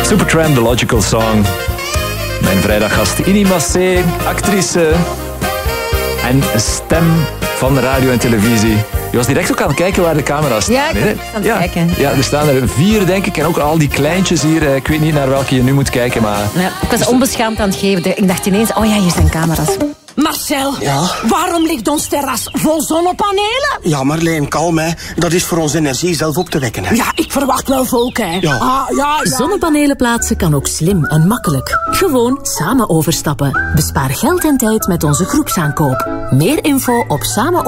Supertramp, The Logical Song. Mijn vrijdaggast Ini Massé, actrice en stem van radio en televisie. Je was direct ook aan het kijken waar de camera's staan. Ja, ik was aan het kijken. Ja, er staan er 4, denk ik. En ook al die kleintjes hier. Ik weet niet naar welke je nu moet kijken, maar... Ja, ik was onbeschaamd aan het geven. Ik dacht ineens, oh ja, hier zijn camera's. Marcel, ja? Waarom ligt ons terras vol zonnepanelen? Ja, Marleen, kalm, hè. Dat is voor onze energie zelf op te wekken, hè. Ja, ik verwacht wel volk, hè. Ja. Ja. Zonnepanelen plaatsen kan ook slim en makkelijk. Gewoon samen overstappen. Bespaar geld en tijd met onze groepsaankoop. Meer info op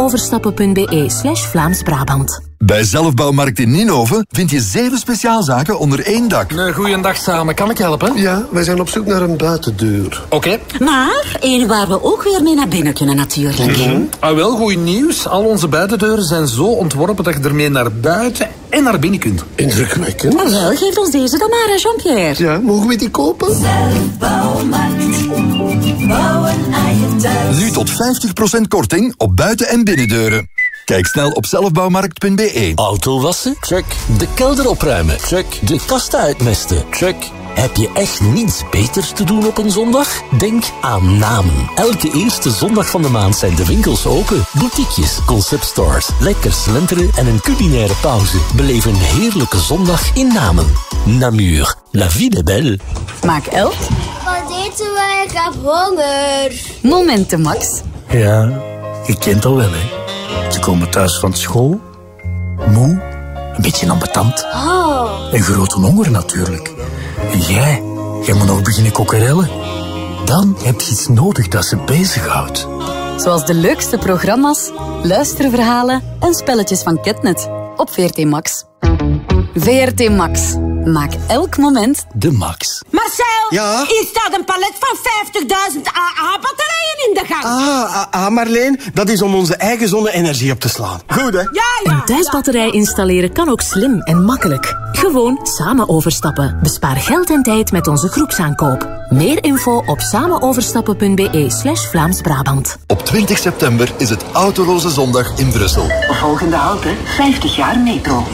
samenoverstappen.be/Vlaams-Brabant. Bij Zelfbouwmarkt in Ninove vind je 7 speciaalzaken onder één dak. Goeiedag samen, kan ik helpen? Ja, wij zijn op zoek naar een buitendeur. Oké. Maar één waar we ook weer mee naar binnen kunnen, natuurlijk. Wel, goed nieuws. Al onze buitendeuren zijn zo ontworpen dat je ermee naar buiten en naar binnen kunt. Indrukwekkend. Maar wel, geef ons deze dan maar, Jean-Pierre. Ja, mogen we die kopen? Zelfbouwmarkt. Bouwen aan je thuis. Nu tot 50% korting op buiten- en binnendeuren. Kijk snel op zelfbouwmarkt.be. Auto wassen? Check. De kelder opruimen? Check. De kasten uitmesten? Check. Heb je echt niets beters te doen op een zondag? Denk aan Namen. Elke eerste zondag van de maand zijn de winkels open. Boutiquejes, conceptstores, lekker slenteren en een culinaire pauze. Beleef een heerlijke zondag in Namen. Namur. La vie est belle. Maak elk. Wat eten wij? Ik heb honger. Momenten, Max. Ja, je kent al wel, hè. Ze komen thuis van school, moe, een beetje ambetant. Oh. En grote honger natuurlijk. En jij moet nog beginnen kokkerellen. Dan heb je iets nodig dat ze bezighoudt. Zoals de leukste programma's, luisterverhalen en spelletjes van Ketnet. Op VRT Max. VRT Max. Maak elk moment de max. Marcel, ja? Hier staat een palet van 50.000 AA-batterijen in de gang. Marleen, dat is om onze eigen zonne-energie op te slaan. Goed, hè? Ja. Een thuisbatterij installeren kan ook slim en makkelijk. Gewoon samen overstappen. Bespaar geld en tijd met onze groepsaankoop. Meer info op samenoverstappen.be/Vlaams-Brabant. Op 20 september is het Autoloze Zondag in Brussel. Volgende halte, 50 jaar metro.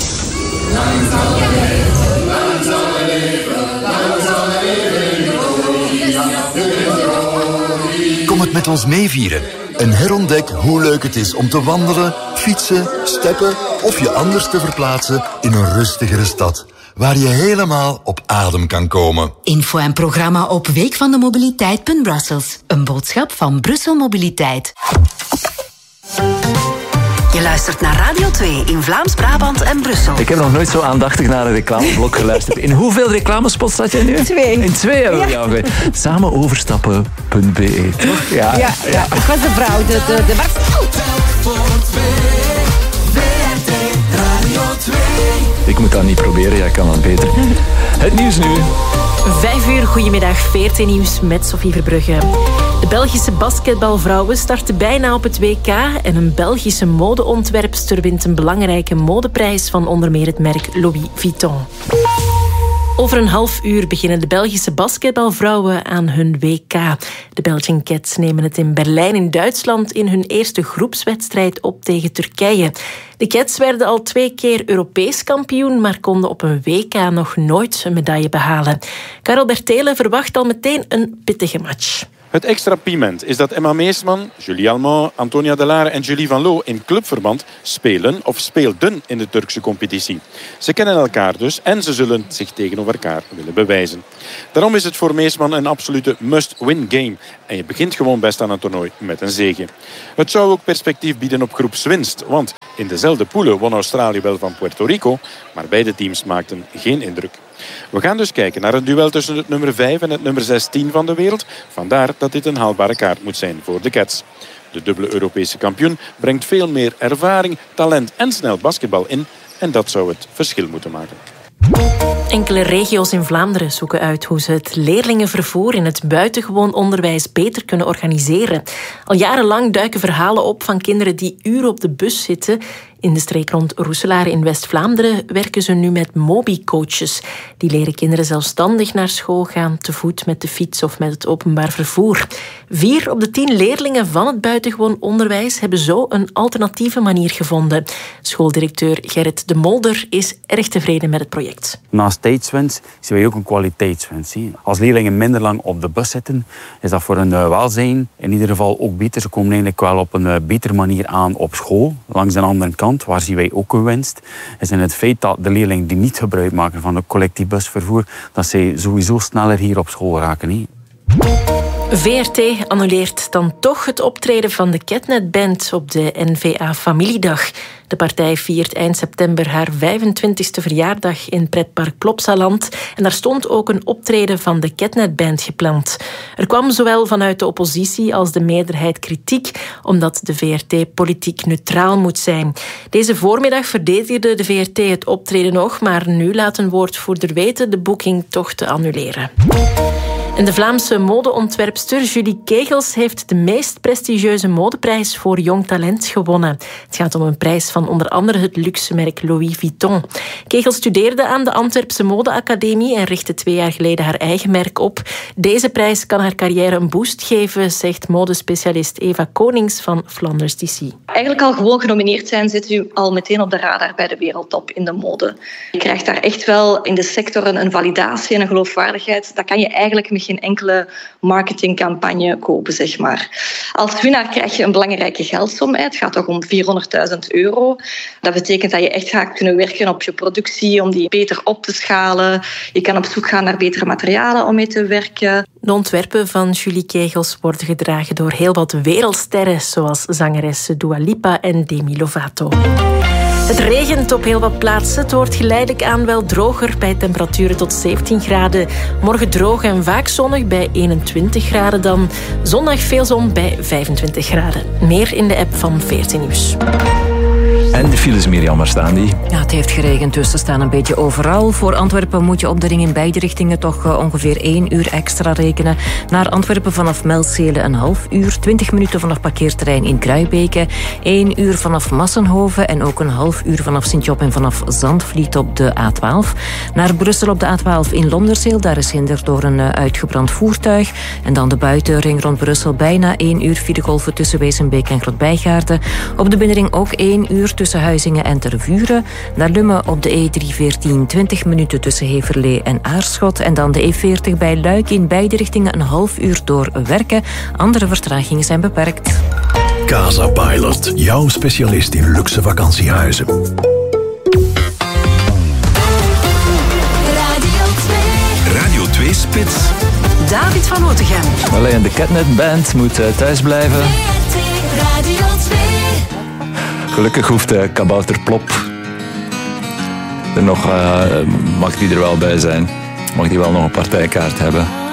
Kom het met ons meevieren en herontdek hoe leuk het is om te wandelen, fietsen, steppen of je anders te verplaatsen in een rustigere stad, waar je helemaal op adem kan komen. Info en programma op weekvandemobiliteit.brussels. Een boodschap van Brussel Mobiliteit. Je luistert naar Radio 2 in Vlaams-Brabant en Brussel. Ik heb nog nooit zo aandachtig naar een reclameblok geluisterd. In hoeveel reclamespots zat jij nu? 2. In 2 hebben we jou. Samenoverstappen.be, toch? Ja. Ik was de vrouw. De Ik moet dat niet proberen, jij kan dat beter. Het nieuws nu. 5 uur, goedemiddag, VRT Nieuws met Sophie Verbrugge. De Belgische basketbalvrouwen starten bijna op het WK en een Belgische modeontwerpster wint een belangrijke modeprijs van onder meer het merk Louis Vuitton. Over een half uur beginnen de Belgische basketbalvrouwen aan hun WK. De Belgian Cats nemen het in Berlijn in Duitsland in hun eerste groepswedstrijd op tegen Turkije. De Cats werden al 2 keer Europees kampioen, maar konden op een WK nog nooit een medaille behalen. Karel Bertelen verwacht al meteen een pittige match. Het extra piment is dat Emma Meesman, Julie Almond, Antonia Delare en Julie Van Loo in clubverband spelen of speelden in de Turkse competitie. Ze kennen elkaar dus en ze zullen zich tegenover elkaar willen bewijzen. Daarom is het voor Meesman een absolute must-win game. En je begint gewoon best aan het toernooi met een zege. Het zou ook perspectief bieden op groepswinst, want in dezelfde poelen won Australië wel van Puerto Rico, maar beide teams maakten geen indruk. We gaan dus kijken naar een duel tussen het nummer 5 en het nummer 16 van de wereld. Vandaar dat dit een haalbare kaart moet zijn voor de Cats. De dubbele Europese kampioen brengt veel meer ervaring, talent en snel basketbal in. En dat zou het verschil moeten maken. Enkele regio's in Vlaanderen zoeken uit hoe ze het leerlingenvervoer in het buitengewoon onderwijs beter kunnen organiseren. Al jarenlang duiken verhalen op van kinderen die uren op de bus zitten. In de streek rond Roeselaar in West-Vlaanderen werken ze nu met mobi-coaches. Die leren kinderen zelfstandig naar school gaan, te voet, met de fiets of met het openbaar vervoer. 4 op de 10 leerlingen van het buitengewoon onderwijs hebben zo een alternatieve manier gevonden. Schooldirecteur Gerrit de Molder is erg tevreden met het project. Naast tijdswinst zien wij ook een kwaliteitswinst. Als leerlingen minder lang op de bus zitten, is dat voor hun welzijn in ieder geval ook beter. Ze komen eigenlijk wel op een betere manier aan op school. Langs de andere kant, waar zien wij ook een winst, is in het feit dat de leerlingen die niet gebruik maken van het collectief busvervoer, dat zij sowieso sneller hier op school raken. VRT annuleert dan toch het optreden van de Ketnet Band op de NVA Familiedag. De partij viert eind september haar 25e verjaardag in pretpark Plopsaland. En daar stond ook een optreden van de Ketnet Band gepland. Er kwam zowel vanuit de oppositie als de meerderheid kritiek, omdat de VRT politiek neutraal moet zijn. Deze voormiddag verdedigde de VRT het optreden nog, maar nu laat een woordvoerder weten de boeking toch te annuleren. En de Vlaamse modeontwerpster Julie Kegels heeft de meest prestigieuze modeprijs voor jong talent gewonnen. Het gaat om een prijs van onder andere het luxemerk Louis Vuitton. Kegels studeerde aan de Antwerpse Modeacademie en richtte 2 jaar geleden haar eigen merk op. Deze prijs kan haar carrière een boost geven, zegt modespecialist Eva Konings van Flanders DC. Eigenlijk al gewoon genomineerd zijn, zit u al meteen op de radar bij de wereldtop in de mode. Je krijgt daar echt wel in de sector een validatie en een geloofwaardigheid. Dat kan je eigenlijk met geen enkele marketingcampagne kopen, zeg maar. Als winnaar krijg je een belangrijke geldsom. Het gaat toch om €400.000. Dat betekent dat je echt gaat kunnen werken op je productie, om die beter op te schalen. Je kan op zoek gaan naar betere materialen om mee te werken. De ontwerpen van Julie Kegels worden gedragen door heel wat wereldsterren, zoals zangeres Dua Lipa en Demi Lovato. Het regent op heel wat plaatsen. Het wordt geleidelijk aan wel droger bij temperaturen tot 17 graden. Morgen droog en vaak zonnig bij 21 graden dan. Zondag veel zon bij 25 graden. Meer in de app van 14 Nieuws. En de files, Mirjam, waar staan die? Ja, het heeft geregend, dus ze staan een beetje overal. Voor Antwerpen moet je op de ring in beide richtingen toch ongeveer 1 uur extra rekenen. Naar Antwerpen vanaf Melzele een half uur. 20 minuten vanaf parkeerterrein in Kruibeke. 1 uur vanaf Massenhoven en ook een half uur vanaf Sint-Job en vanaf Zandvliet op de A12. Naar Brussel op de A12 in Londerzeel. Daar is hinder door een uitgebrand voertuig. En dan de buitenring rond Brussel bijna 1 uur filegolven tussen Wezenbeek en Grootbijgaarden. Op de binnenring ook 1 uur tussen Huizingen en Tervuren. Naar Lummen op de E314 20 minuten tussen Heverlee en Aarschot. En dan de E40 bij Luik in beide richtingen een half uur door Werken. Andere vertragingen zijn beperkt. Casa Pilot, jouw specialist in luxe vakantiehuizen. Radio 2 Spits. David van Otegem. Alleen de Ketnet Band moet thuis blijven. Radio 2. Gelukkig hoeft Kabouter Plop er nog, mag die er wel bij zijn. Mag die wel nog een partijkaart hebben.